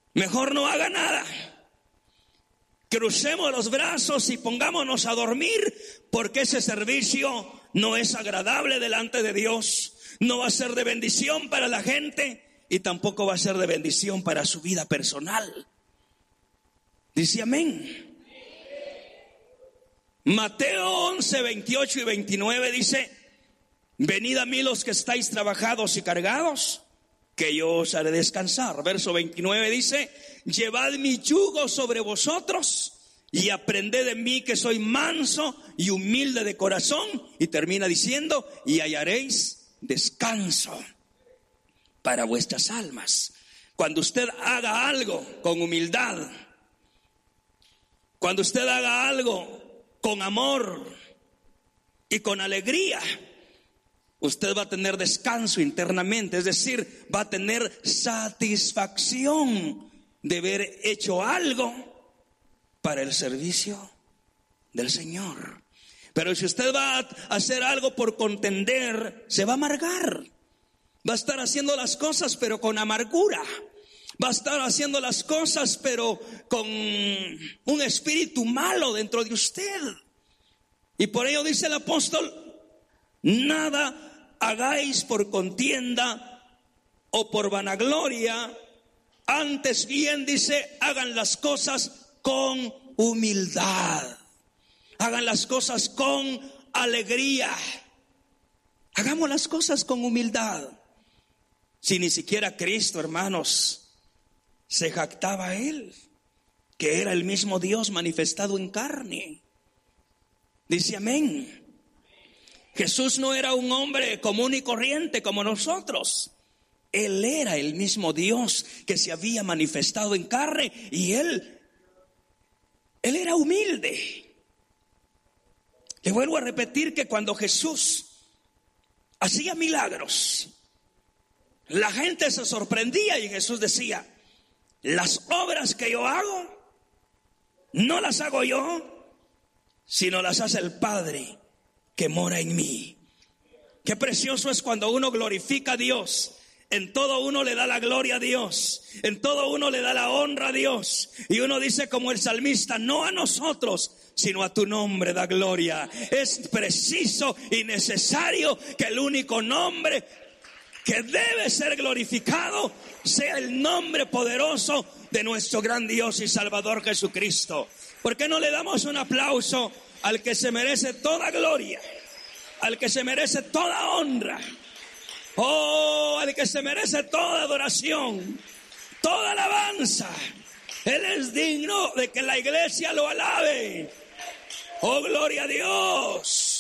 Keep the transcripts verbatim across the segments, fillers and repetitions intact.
Mejor no haga nada. Crucemos los brazos y pongámonos a dormir, porque ese servicio no es agradable delante de Dios. No va a ser de bendición para la gente y tampoco va a ser de bendición para su vida personal. Dice amén. Mateo once, veintiocho y veintinueve dice: venid a mí los que estáis trabajados y cargados, que yo os haré descansar. Verso veintinueve dice: llevad mi yugo sobre vosotros y aprended de mí, que soy manso y humilde de corazón. Y termina diciendo: y hallaréis descanso para vuestras almas. Cuando usted haga algo con humildad, cuando usted haga algo con amor y con alegría, usted va a tener descanso internamente, es decir, va a tener satisfacción de haber hecho algo para el servicio del Señor. Pero si usted va a hacer algo por contender, se va a amargar. Va a estar haciendo las cosas pero con amargura. Va a estar haciendo las cosas pero con un espíritu malo dentro de usted. Y por ello dice el apóstol: nada hagáis por contienda o por vanagloria, antes bien, dice, hagan las cosas con humildad. Hagan las cosas con alegría. Hagamos las cosas con humildad. Si ni siquiera Cristo, hermanos, se jactaba él, que era el mismo Dios manifestado en carne. Dice amén. Jesús no era un hombre común y corriente como nosotros. Él era el mismo Dios que se había manifestado en carne, y él, él era humilde. Le vuelvo a repetir que cuando Jesús hacía milagros, la gente se sorprendía y Jesús decía: las obras que yo hago, no las hago yo, sino las hace el Padre que mora en mí. Qué precioso es cuando uno glorifica a Dios. En todo uno le da la gloria a Dios, en todo uno le da la honra a Dios. Y uno dice como el salmista: no a nosotros, sino a tu nombre da gloria. Es preciso y necesario que el único nombre que debe ser glorificado sea el nombre poderoso de nuestro gran Dios y Salvador Jesucristo. ¿Por qué no le damos un aplauso al que se merece toda gloria, al que se merece toda honra, oh, al que se merece toda adoración, toda alabanza? Él es digno de que la iglesia lo alabe. Oh, gloria a Dios.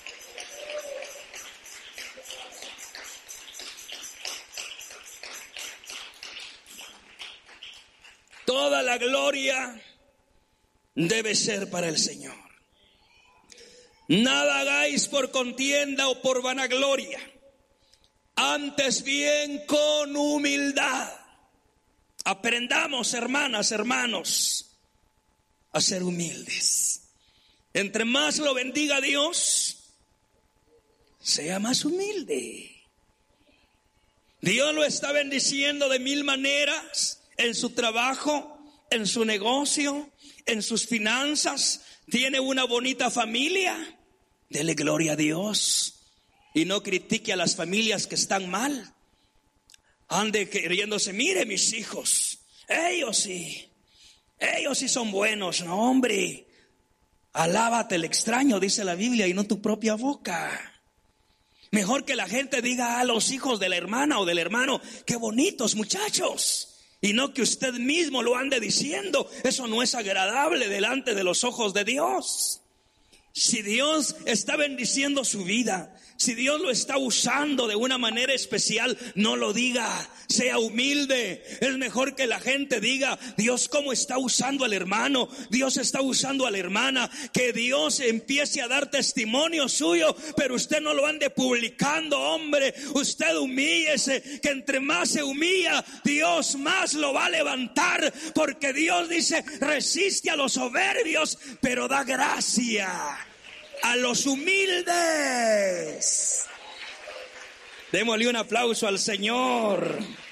Toda la gloria debe ser para el Señor. Nada hagáis por contienda o por vanagloria, antes bien con humildad. Aprendamos, hermanas, hermanos, a ser humildes. Entre más lo bendiga Dios, sea más humilde. Dios lo está bendiciendo de mil maneras. En su trabajo, en su negocio, en sus finanzas. Tiene una bonita familia. Dele gloria a Dios. Y no critique a las familias que están mal. Ande queriéndose: mire mis hijos, ellos sí, ellos sí son buenos. No, hombre, alábate el extraño, dice la Biblia, y no tu propia boca. Mejor que la gente diga a los hijos de la hermana o del hermano: qué bonitos muchachos. Y no que usted mismo lo ande diciendo. Eso no es agradable delante de los ojos de Dios. Si Dios está bendiciendo su vida, si Dios lo está usando de una manera especial, no lo diga, sea humilde. Es mejor que la gente diga: Dios cómo está usando al hermano, Dios está usando a la hermana. Que Dios empiece a dar testimonio suyo, pero usted no lo ande publicando, hombre. Usted humíllese, que entre más se humilla, Dios más lo va a levantar, porque Dios dice: resiste a los soberbios, pero da gracia a los humildes. Démosle un aplauso al Señor.